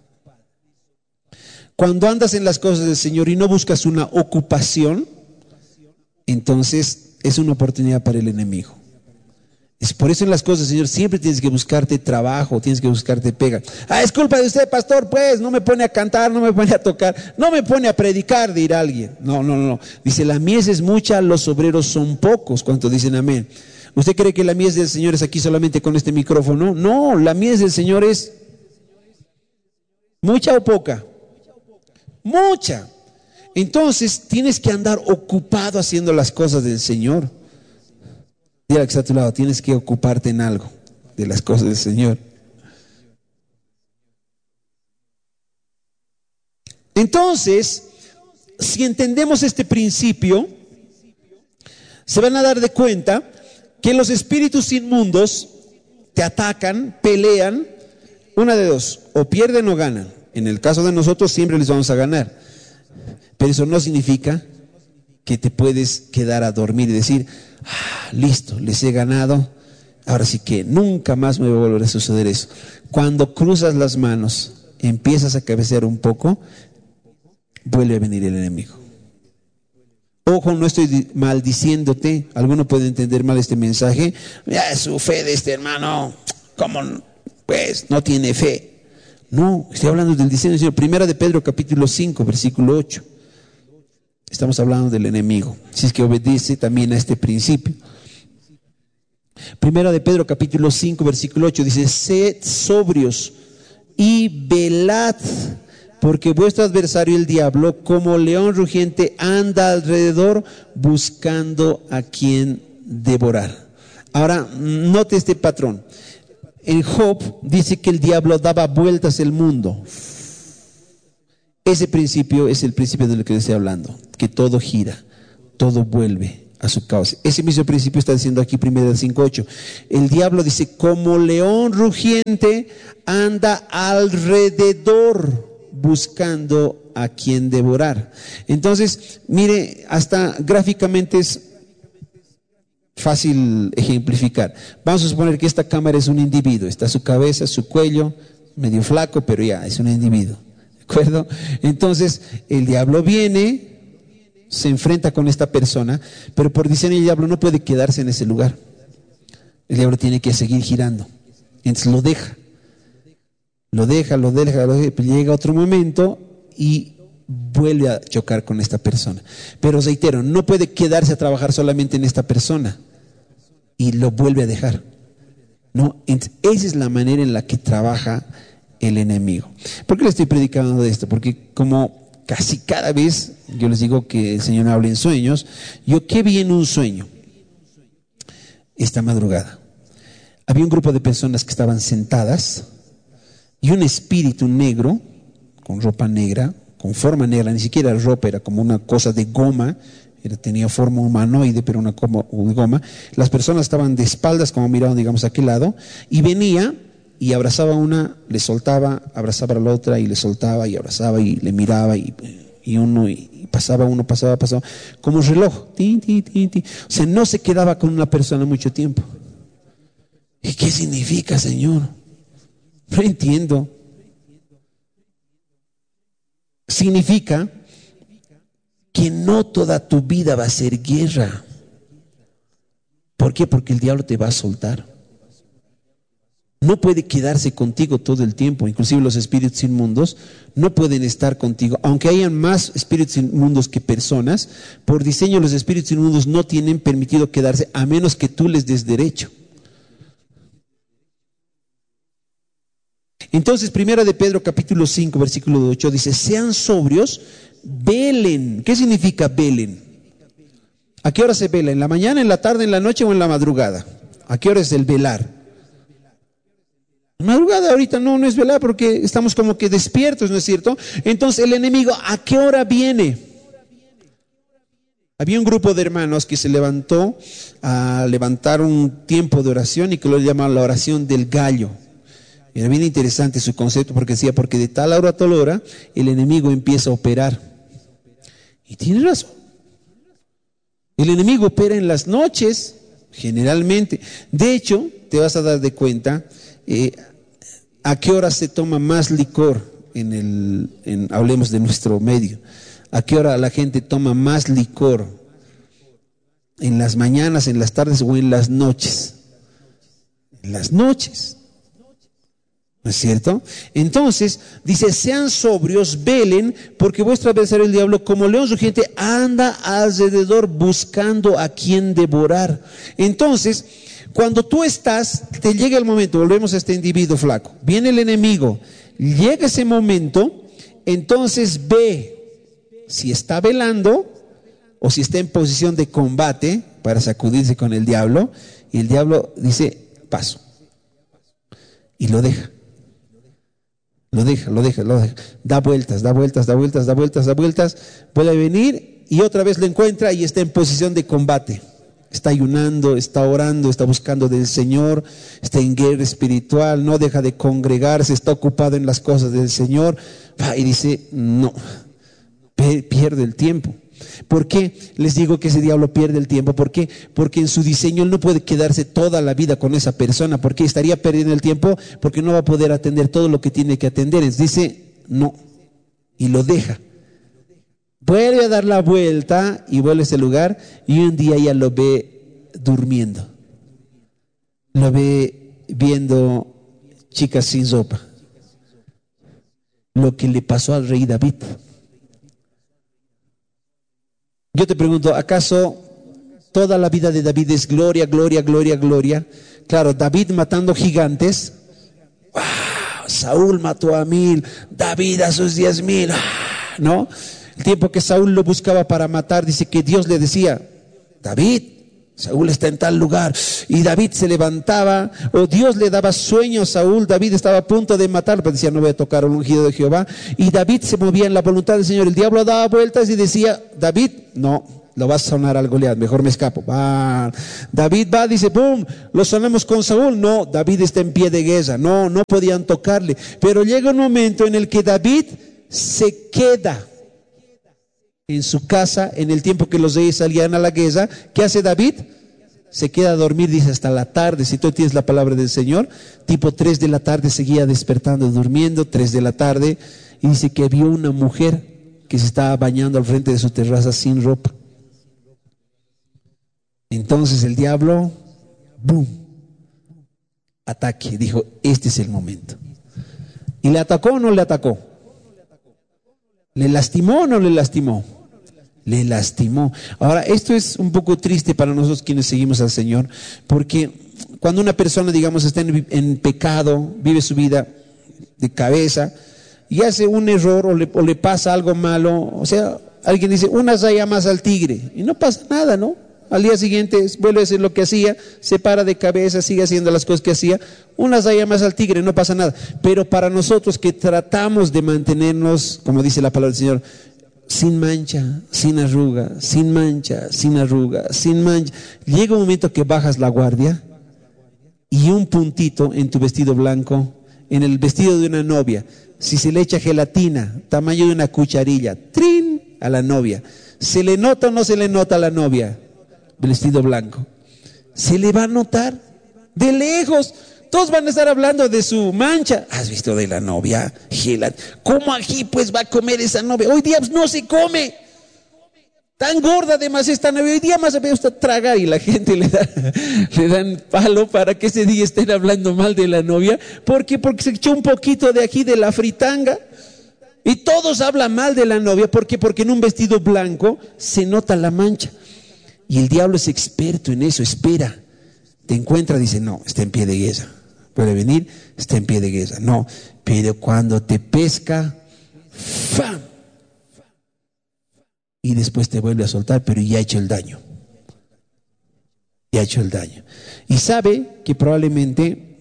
Cuando andas en las cosas del Señor y no buscas una ocupación, entonces es una oportunidad para el enemigo. Es por eso en las cosas del Señor siempre tienes que buscarte trabajo, tienes que buscarte pega. Es culpa de usted, pastor, pues no me pone a cantar, no me pone a tocar, no me pone a predicar, dirá alguien. No. Dice, la mies es mucha, los obreros son pocos. ¿Cuántos dicen amén? ¿Usted cree que la mies del Señor es aquí solamente con este micrófono? No, la mies del Señor es mucha o poca. Mucha. Entonces tienes que andar ocupado haciendo las cosas del Señor. Dile que está a tu lado, tienes que ocuparte en algo de las cosas del Señor. Entonces, si entendemos este principio, se van a dar de cuenta que los espíritus inmundos te atacan, pelean, una de dos, o pierden o ganan. En el caso de nosotros siempre les vamos a ganar, pero eso no significa que te puedes quedar a dormir y decir, listo, les he ganado, ahora sí que nunca más me va a volver a suceder eso. Cuando cruzas las manos, empiezas a cabecear un poco, vuelve a venir el enemigo. Ojo, no estoy maldiciéndote, alguno puede entender mal este mensaje. Ya, su fe de este hermano, ¿cómo? Pues no tiene fe. No, estoy hablando del diseño del Señor. Primera de Pedro capítulo 5, versículo 8. Estamos hablando del enemigo, si es que obedece también a este principio. Primera de Pedro capítulo 5 versículo 8 dice, sed sobrios y velad, porque vuestro adversario el diablo, como león rugiente, anda alrededor buscando a quien devorar. Ahora, note este patrón. En Job dice que el diablo daba vueltas el mundo. Ese principio es el principio de lo que le estoy hablando, que todo gira, todo vuelve a su causa. Ese mismo principio está diciendo aquí 1 5:8. El diablo dice, como león rugiente anda alrededor buscando a quien devorar. Entonces, mire, hasta gráficamente es fácil ejemplificar. Vamos a suponer que esta cámara es un individuo, está su cabeza, su cuello, medio flaco, pero ya es un individuo. ¿De acuerdo? Entonces, el diablo viene, se enfrenta con esta persona, pero por diseño el diablo no puede quedarse en ese lugar. El diablo tiene que seguir girando. Entonces lo deja. Llega otro momento y vuelve a chocar con esta persona. Pero reitero, no puede quedarse a trabajar solamente en esta persona y lo vuelve a dejar. No, esa es la manera en la que trabaja el enemigo. ¿Por qué le estoy predicando de esto? Porque como casi cada vez yo les digo que el Señor habla en sueños, yo ¿qué vi en un sueño? Esta madrugada había un grupo de personas que estaban sentadas y un espíritu negro, con ropa negra, con forma negra, ni siquiera ropa, era como una cosa de goma, tenía forma humanoide, pero una goma. Las personas estaban de espaldas, como miraban, digamos, a aquel lado, y venía y abrazaba a una, le soltaba, abrazaba a la otra, y le soltaba, y abrazaba, y le miraba, y pasaba uno, pasaba, como un reloj. Tin, tin, tin, tin. O sea, no se quedaba con una persona mucho tiempo. ¿Y qué significa, Señor? No entiendo. Significa que no toda tu vida va a ser guerra. ¿Por qué? Porque el diablo te va a soltar. No puede quedarse contigo todo el tiempo. Inclusive los espíritus inmundos no pueden estar contigo. Aunque hayan más espíritus inmundos que personas, por diseño los espíritus inmundos no tienen permitido quedarse a menos que tú les des derecho. Entonces, 1 de Pedro capítulo 5 versículo 8 dice, sean sobrios, velen. ¿Qué significa velen? ¿A qué hora se vela? ¿En la mañana, en la tarde, en la noche o en la madrugada? ¿A qué hora es el velar? Madrugada ahorita no es velar porque estamos como que despiertos, ¿no es cierto? Entonces el enemigo, ¿a qué hora viene? Había un grupo de hermanos que se levantó a levantar un tiempo de oración y que lo llamaban la oración del gallo. Era bien interesante su concepto porque decía, porque de tal hora a tal hora el enemigo empieza a operar. Y tiene razón. El enemigo opera en las noches, generalmente. De hecho, te vas a dar de cuenta a qué hora se toma más licor hablemos de nuestro medio. ¿A qué hora la gente toma más licor? ¿En las mañanas, en las tardes o en las noches? En las noches. ¿No es cierto? Entonces, dice, sean sobrios, velen, porque vuestro adversario el diablo, como león rugiente, anda alrededor buscando a quien devorar. Entonces, cuando tú te llega el momento, volvemos a este individuo flaco, viene el enemigo, llega ese momento, entonces ve si está velando o si está en posición de combate para sacudirse con el diablo, y el diablo dice, paso, y lo deja. Lo deja, da vueltas, vuelve a venir y otra vez lo encuentra y está en posición de combate. Está ayunando, está orando, está buscando del Señor, está en guerra espiritual, no deja de congregarse, está ocupado en las cosas del Señor. Y dice, no, pierde el tiempo. ¿Por qué les digo que ese diablo pierde el tiempo? ¿Por qué? Porque en su diseño él no puede quedarse toda la vida con esa persona. ¿Por qué? Estaría perdiendo el tiempo porque no va a poder atender todo lo que tiene que atender. Él dice, no, y lo deja. Vuelve a dar la vuelta y vuelve a ese lugar y un día ya lo ve durmiendo. Lo ve viendo chicas sin ropa. Lo que le pasó al rey David. Yo te pregunto, ¿acaso toda la vida de David es gloria, gloria, gloria, gloria? Claro, David matando gigantes. ¡Wow! Saúl mató a 1000, David a sus 10,000. ¿No? El tiempo que Saúl lo buscaba para matar, dice que Dios le decía, David, Saúl está en tal lugar. Y David se levantaba, o Dios le daba sueño a Saúl. David estaba a punto de matarlo, pero decía, no voy a tocar un ungido de Jehová. Y David se movía en la voluntad del Señor. El diablo daba vueltas y decía, David, no, lo vas a sonar al Goliat, mejor me escapo. Va. David va, dice, ¡pum! Lo sonamos con Saúl. No, David está en pie de guerra. No, no podían tocarle. Pero llega un momento en el que David se queda en su casa en el tiempo que los reyes salían a la guerra. ¿Qué hace David? Se queda a dormir, dice, hasta la tarde. Si tú tienes la palabra del Señor, tipo 3 de la tarde seguía despertando, durmiendo, 3 de la tarde, y dice que vio una mujer que se estaba bañando al frente de su terraza sin ropa. Entonces el diablo, ¡boom!, ataque. Dijo, este es el momento. ¿Y le atacó o no le atacó? ¿Le lastimó o no le lastimó? Le lastimó. Ahora, esto es un poco triste para nosotros quienes seguimos al Señor, porque cuando una persona, digamos, está en pecado, vive su vida de cabeza y hace un error o le pasa algo malo, o sea, alguien dice, una raya más al tigre, y no pasa nada, ¿no? Al día siguiente vuelve a hacer lo que hacía, se para de cabeza, sigue haciendo las cosas que hacía, una raya más al tigre, no pasa nada. Pero para nosotros que tratamos de mantenernos, como dice la palabra del Señor, sin mancha, sin arruga, sin mancha, sin arruga, sin mancha, llega un momento que bajas la guardia y un puntito en tu vestido blanco, en el vestido de una novia, si se le echa gelatina, tamaño de una cucharilla, ¡trin!, a la novia, ¿se le nota o no se le nota a la novia? Vestido blanco, se le va a notar de lejos. Todos van a estar hablando de su mancha. ¿Has visto de la novia? ¿Cómo aquí pues va a comer esa novia? Hoy día no se come. Tan gorda además esta novia. Hoy día más se ve usted tragar y la gente le dan palo para que ese día estén hablando mal de la novia. ¿Por qué? Porque se echó un poquito de aquí de la fritanga. Y todos hablan mal de la novia. ¿Por qué? Porque en un vestido blanco se nota la mancha. Y el diablo es experto en eso, espera. Te encuentra, dice, no, está en pie de guerra. Puede venir, está en pie de guerra. No, pero cuando te pesca, ¡fam!, y después te vuelve a soltar, pero ya ha hecho el daño. Ya ha hecho el daño. Y sabe que probablemente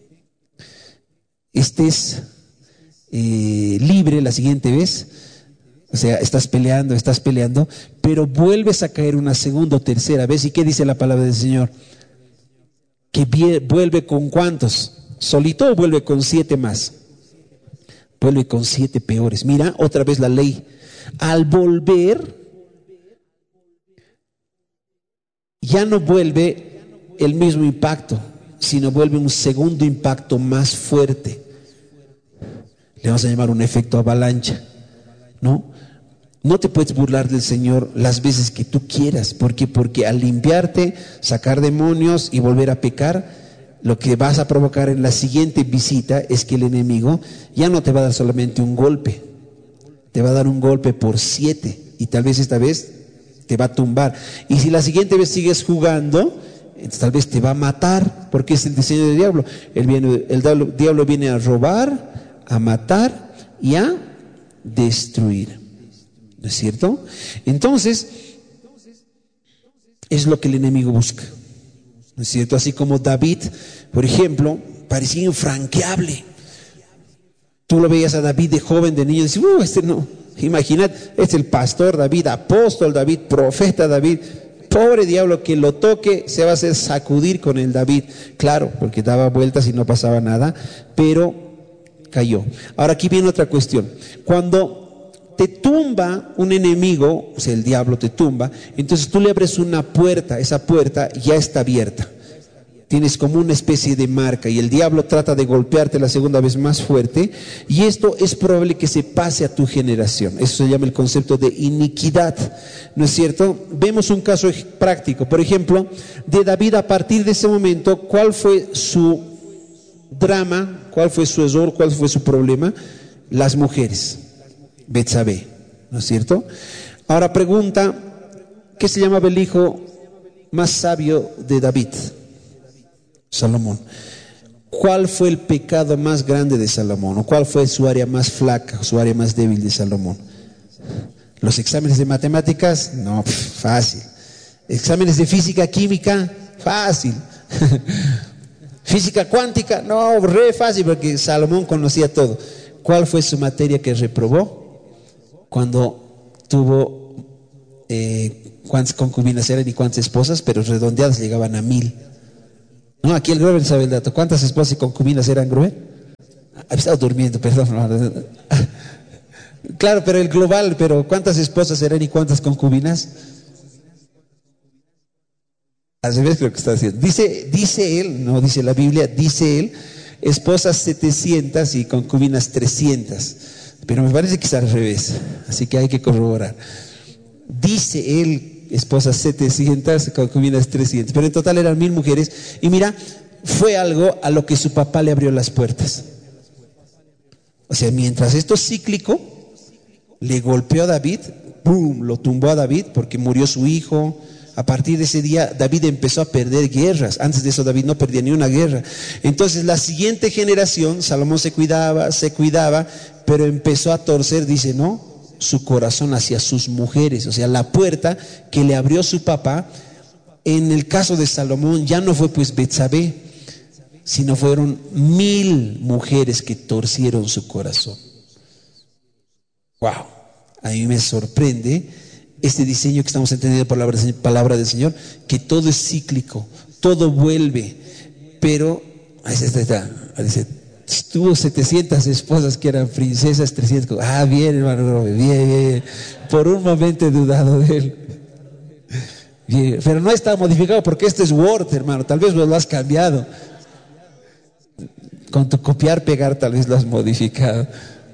estés libre la siguiente vez. O sea, estás peleando, pero vuelves a caer una segunda o tercera vez. ¿Y qué dice la palabra del Señor? Que vuelve con ¿cuántos? ¿Solito o vuelve con 7 más? Vuelve con 7 peores. Mira, otra vez la ley. Al volver, ya no vuelve el mismo impacto, sino vuelve un segundo impacto más fuerte. Le vamos a llamar un efecto avalancha, ¿no? No te puedes burlar del Señor las veces que tú quieras. ¿Por qué? Porque al limpiarte, sacar demonios y volver a pecar, lo que vas a provocar en la siguiente visita es que el enemigo ya no te va a dar solamente un golpe, te va a dar un golpe por 7 y tal vez esta vez te va a tumbar. Y si la siguiente vez sigues jugando, tal vez te va a matar, porque es el diseño del diablo. El diablo viene a robar, a matar y a destruir. ¿No es cierto? Entonces, es lo que el enemigo busca. ¿No es cierto? Así como David, por ejemplo, parecía infranqueable. Tú lo veías a David de joven, de niño, y dices, este no. Imagínate, es el pastor David, apóstol David, profeta David. Pobre diablo, que lo toque se va a hacer sacudir con el David. Claro, porque daba vueltas y no pasaba nada, pero cayó. Ahora aquí viene otra cuestión. Cuando te tumba un enemigo, o sea, el diablo te tumba, entonces tú le abres una puerta, esa puerta ya está abierta. Tienes como una especie de marca y el diablo trata de golpearte la segunda vez más fuerte, y esto es probable que se pase a tu generación. Eso se llama el concepto de iniquidad, ¿no es cierto? Vemos un caso práctico, por ejemplo, de David. A partir de ese momento, ¿cuál fue su drama? ¿Cuál fue su error? ¿Cuál fue su problema? Las mujeres. Betsabé, ¿no es cierto? Ahora pregunta, ¿qué se llamaba el hijo más sabio de David? Salomón. ¿Cuál fue el pecado más grande de Salomón? ¿O cuál fue su área más flaca, su área más débil de Salomón? ¿Los exámenes de matemáticas? No, fácil. Exámenes de física, química, fácil. Física cuántica, no, re fácil porque Salomón conocía todo. ¿Cuál fue su materia que reprobó? Cuando tuvo, ¿cuántas concubinas eran y cuántas esposas? Pero redondeadas llegaban a 1000. No, aquí el Grover sabe el dato. ¿Cuántas esposas y concubinas eran, Grover? Había estado durmiendo, perdón. Claro, pero el global, pero ¿cuántas esposas eran y cuántas concubinas? Al revés creo que está diciendo. Dice él, no dice la Biblia, dice él, esposas 700 y concubinas 300. Pero me parece que es al revés, así que hay que corroborar. Dice él, esposas 700, concubinas 300, pero en total eran 1000 mujeres. Y mira, fue algo a lo que su papá le abrió las puertas. O sea, mientras esto es cíclico, le golpeó a David, ¡boom!, lo tumbó a David porque murió su hijo. A partir de ese día David empezó a perder guerras. Antes de eso David no perdía ni una guerra. Entonces la siguiente generación, Salomón se cuidaba, pero empezó a torcer, dice, no, su corazón hacia sus mujeres. O sea, la puerta que le abrió su papá, en el caso de Salomón ya no fue pues Betsabé, sino fueron 1000 mujeres que torcieron su corazón. Wow, a mí me sorprende este diseño que estamos entendiendo por la palabra del Señor, que todo es cíclico, todo vuelve, pero ahí está, dice, tuvo 700 esposas que eran princesas, 300, bien, hermano, bien, por un momento he dudado de él, bien, pero no está modificado porque esto es Word, hermano, tal vez lo has cambiado, con tu copiar, pegar, tal vez lo has modificado.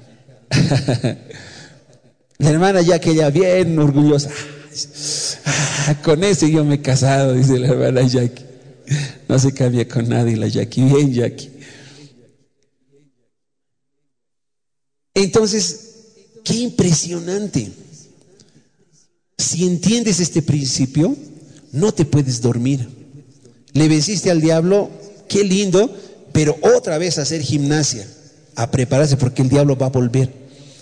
La hermana ya que ella bien orgullosa, con ese yo me he casado, dice la hermana Jackie. No se cambia con nadie la Jackie, bien Jackie. Entonces, qué impresionante. Si entiendes este principio, no te puedes dormir. Le venciste al diablo, qué lindo, pero otra vez a hacer gimnasia, a prepararse porque el diablo va a volver.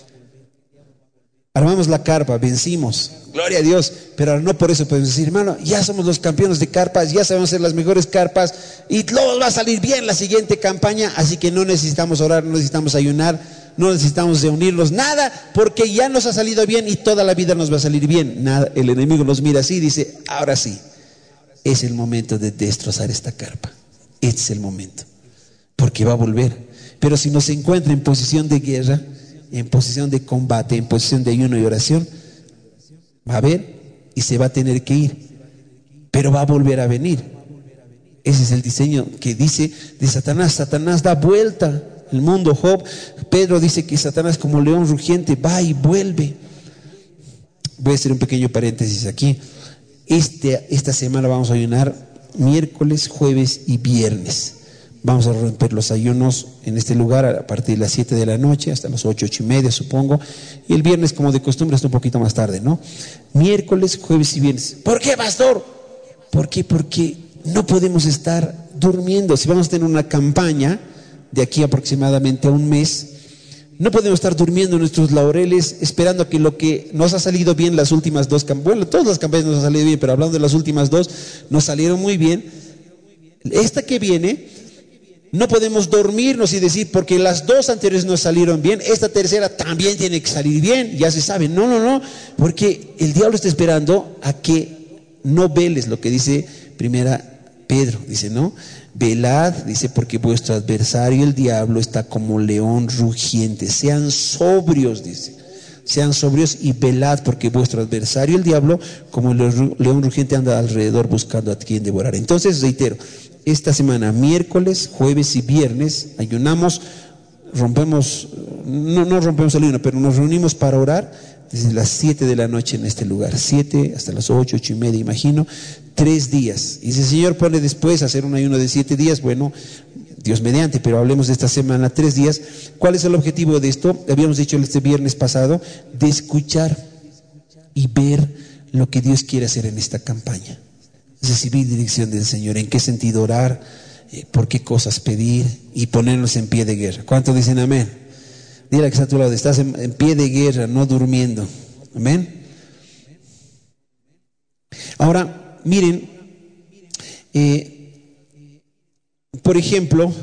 Armamos la carpa, vencimos, gloria a Dios, pero no por eso podemos decir, hermano, ya somos los campeones de carpas, ya sabemos hacer las mejores carpas y todo va a salir bien la siguiente campaña, así que no necesitamos orar, no necesitamos ayunar, no necesitamos reunirnos, nada, porque ya nos ha salido bien y toda la vida nos va a salir bien. Nada, el enemigo nos mira así y dice, ahora sí, es el momento de destrozar esta carpa, este es el momento, porque va a volver. Pero si nos encuentra en posición de guerra, en posición de combate, en posición de ayuno y oración, va a ver y se va a tener que ir, pero va a volver a venir. Ese es el diseño que dice de Satanás. Satanás da vuelta el mundo. Job, Pedro dice que Satanás como león rugiente va y vuelve. Voy a hacer un pequeño paréntesis aquí. Esta semana vamos a ayunar miércoles, jueves y viernes. Vamos a romper los ayunos en este lugar a partir de las 7 de la noche hasta las 8, 8:30 supongo. Y el viernes, como de costumbre, hasta un poquito más tarde, ¿no? Miércoles, jueves y viernes. ¿Por qué, pastor? ¿Por qué? Porque no podemos estar durmiendo. Si vamos a tener una campaña de aquí aproximadamente a un mes, no podemos estar durmiendo en nuestros laureles esperando a que lo que nos ha salido bien las últimas 2 campañas, bueno, todas las campañas nos han salido bien, pero hablando de las últimas 2, nos salieron muy bien. Esta que viene, no podemos dormirnos y decir, porque las 2 anteriores nos salieron bien, esta tercera también tiene que salir bien, ya se sabe. No, porque el diablo está esperando a que no veles, lo que dice primera Pedro, dice, ¿no? Velad, dice, porque vuestro adversario el diablo está como león rugiente. Sean sobrios, dice, sean sobrios y velad, porque vuestro adversario el diablo como el león rugiente anda alrededor buscando a quien devorar. Entonces, reitero, esta semana, miércoles, jueves y viernes, ayunamos, no rompemos el ayuno, pero nos reunimos para orar desde las 7 de la noche en este lugar, 7 hasta las 8, 8:30, imagino, 3 días. Y si el Señor pone después hacer un ayuno de 7 días, bueno, Dios mediante, pero hablemos de esta semana, 3 días. ¿Cuál es el objetivo de esto? Habíamos dicho este viernes pasado, de escuchar y ver lo que Dios quiere hacer en esta campaña. Recibir dirección del Señor, en qué sentido orar, por qué cosas pedir y ponernos en pie de guerra. ¿Cuántos dicen amén? Dile que está a tu lado, estás en pie de guerra, no durmiendo. Amén. Ahora, miren, por ejemplo,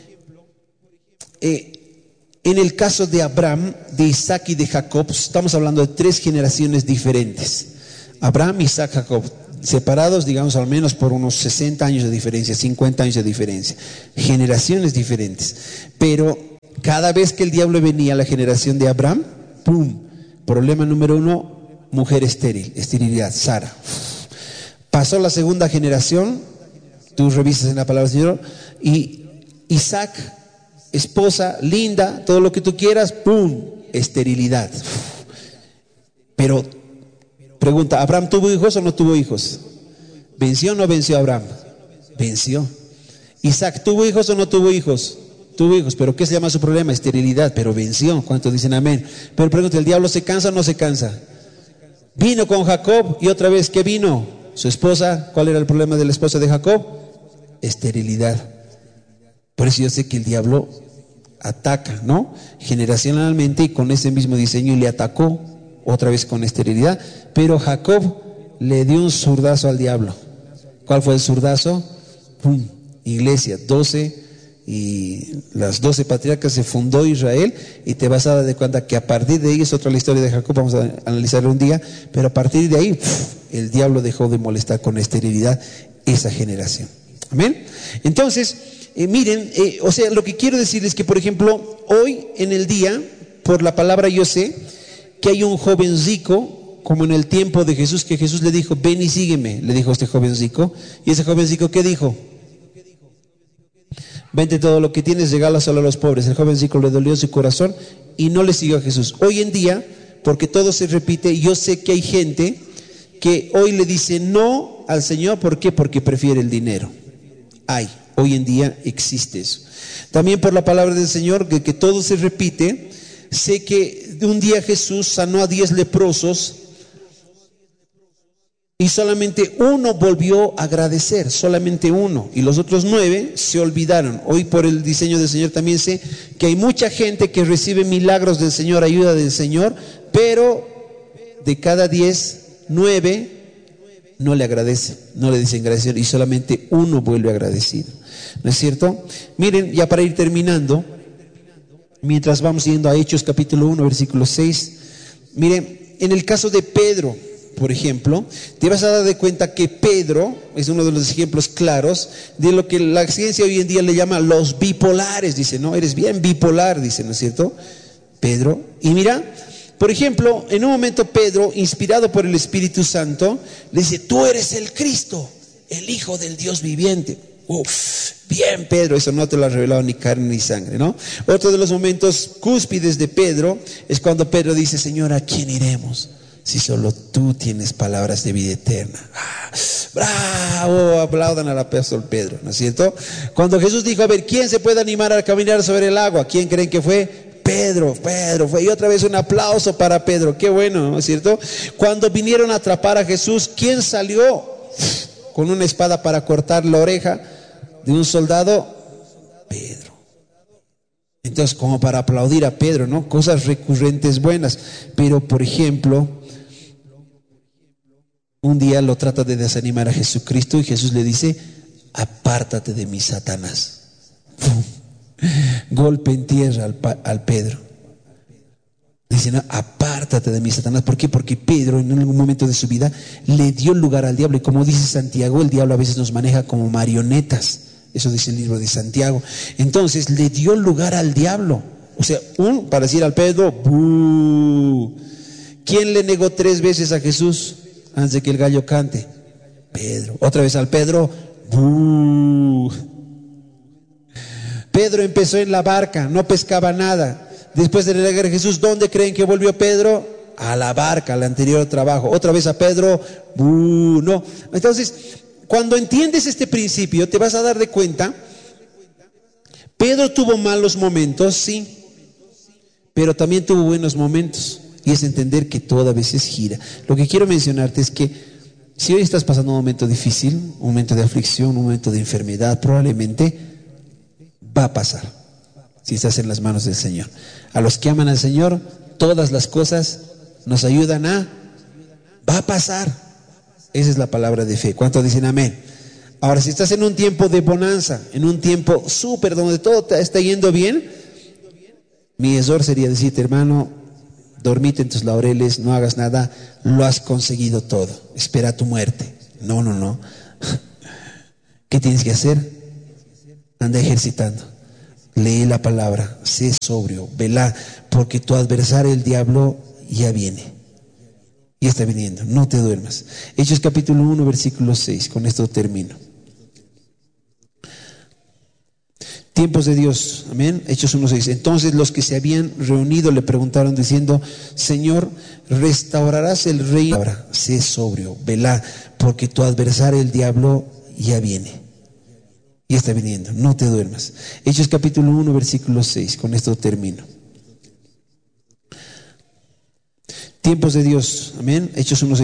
en el caso de Abraham, de Isaac y de Jacob, estamos hablando de 3 generaciones diferentes. Abraham, Isaac, Jacob, separados, digamos, al menos por unos 60 años de diferencia, 50 años de diferencia. Generaciones diferentes. Pero cada vez que el diablo venía a la generación de Abraham, ¡pum! Problema número 1, mujer estéril, esterilidad, Sara. Pasó la segunda generación, tú revisas en la palabra del Señor, y Isaac, esposa, linda, todo lo que tú quieras, ¡pum! Esterilidad. Pero, pregunta, ¿Abraham tuvo hijos o no tuvo hijos? ¿Venció o no venció Abraham? Venció. ¿Isaac tuvo hijos o no tuvo hijos? Tuvo hijos, pero ¿qué se llama su problema? Esterilidad, pero venció. ¿Cuántos dicen amén? Pero pregunta, ¿el diablo se cansa o no se cansa? Vino con Jacob y otra vez, ¿qué vino? Su esposa. ¿Cuál era el problema de la esposa de Jacob? Esterilidad. Por eso yo sé que el diablo ataca, ¿no? Generacionalmente y con ese mismo diseño, y le atacó otra vez con esterilidad. Pero Jacob le dio un zurdazo al diablo. ¿Cuál fue el zurdazo? ¡Pum! Iglesia, 12 y las 12 patriarcas, se fundó Israel, y te vas a dar de cuenta que a partir de ahí, es otra la historia de Jacob, vamos a analizarlo un día, pero a partir de ahí el diablo dejó de molestar con esterilidad esa generación. Amén. Entonces, miren, o sea, lo que quiero decirles es que, por ejemplo, hoy en el día, por la palabra yo sé que hay un jovencico, como en el tiempo de Jesús, que Jesús le dijo, ven y sígueme, le dijo a este jovencico, y ese jovencico, ¿qué dijo? Vende todo lo que tienes, regala solo a los pobres. El jovencico le dolió su corazón y no le siguió a Jesús. Hoy en día, porque todo se repite, yo sé que hay gente que hoy le dice no al Señor. ¿Por qué? Porque prefiere el dinero. Hoy en día existe eso. También por la palabra del Señor, que todo se repite. Sé que un día Jesús sanó a 10 leprosos y solamente uno volvió a agradecer, solamente uno, y los otros 9 se olvidaron. Hoy, por el diseño del Señor, también sé que hay mucha gente que recibe milagros del Señor, ayuda del Señor, pero de cada 10, 9 no le agradece, no le dicen gracias, y solamente uno vuelve agradecido. ¿No es cierto? Miren, ya para ir terminando, mientras vamos yendo a Hechos capítulo 1, versículo 6, miren, en el caso de Pedro, por ejemplo, te vas a dar de cuenta que Pedro es uno de los ejemplos claros de lo que la ciencia hoy en día le llama los bipolares. Dice, no, eres bien bipolar, dice, ¿no es cierto? Pedro. Y mira, por ejemplo, en un momento Pedro, inspirado por el Espíritu Santo, le dice, tú eres el Cristo, el Hijo del Dios viviente. Bien, Pedro, eso no te lo ha revelado ni carne ni sangre, ¿no? Otro de los momentos cúspides de Pedro es cuando Pedro dice, Señor, ¿a quién iremos? Si solo tú tienes palabras de vida eterna. ¡Bravo! Aplaudan al apóstol Pedro, ¿no es cierto? Cuando Jesús dijo, a ver, ¿quién se puede animar a caminar sobre el agua? ¿Quién creen que fue? Pedro fue. Y otra vez un aplauso para Pedro. Qué bueno, ¿no es cierto? Cuando vinieron a atrapar a Jesús, ¿quién salió con una espada para cortar la oreja de un soldado? Pedro. Entonces, como para aplaudir a Pedro, ¿no? Cosas recurrentes buenas. Pero, por ejemplo, un día lo trata de desanimar a Jesucristo y Jesús le dice, apártate de mí, Satanás. Golpe en tierra al Pedro. Dice, no, apártate de mí, Satanás. ¿Por qué? Porque Pedro en algún momento de su vida le dio lugar al diablo. Y como dice Santiago, el diablo a veces nos maneja como marionetas. Eso dice el libro de Santiago. Entonces le dio lugar al diablo. O sea, para decir al Pedro, ¡bú! ¿Quién le negó 3 veces a Jesús antes de que el gallo cante? Pedro. Otra vez al Pedro, ¡bú! Pedro empezó en la barca, no pescaba nada. Después de negar a Jesús, ¿dónde creen que volvió Pedro? A la barca, al anterior trabajo. Otra vez a Pedro, ¡bú! No. Entonces, cuando entiendes este principio, te vas a dar de cuenta, Pedro tuvo malos momentos, sí, pero también tuvo buenos momentos. Y es entender que todo a veces gira. Lo que quiero mencionarte es que si hoy estás pasando un momento difícil, un momento de aflicción, un momento de enfermedad, probablemente va a pasar si estás en las manos del Señor. A los que aman al Señor, todas las cosas nos ayudan va a pasar. Esa es la palabra de fe. ¿Cuántos dicen amén? Ahora, si estás en un tiempo de bonanza, en un tiempo súper donde todo te está yendo bien, mi error sería decirte, hermano, dormite en tus laureles, no hagas nada, lo has conseguido todo, espera tu muerte. No, no, no. ¿Qué tienes que hacer? Anda ejercitando. Lee la palabra, sé sobrio, vela, porque tu adversario, el diablo, ya viene. Y está viniendo, no te duermas. Hechos capítulo 1, versículo 6, con esto termino. Tiempos de Dios, amén. Hechos 1:6. Entonces los que se habían reunido le preguntaron diciendo, Señor, ¿restaurarás el reino? Ahora, sé sobrio, vela, porque tu adversario, el diablo, ya viene. Y está viniendo, no te duermas. Hechos capítulo 1, versículo 6, con esto termino. Tiempos de Dios, amén. Hechos 1:6.